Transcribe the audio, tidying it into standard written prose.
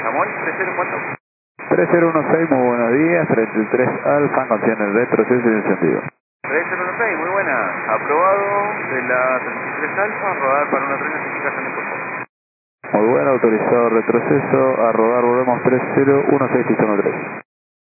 Ramón, 30 ¿cuánto? 3016, muy buenos días, 33 Alfa, contiene el retroceso y encendido. 3016, muy buena. Aprobado de la 33 Alfa, rodar para una tren notificación, por favor. Muy bueno, autorizado retroceso, a rodar, volvemos 3016, 13.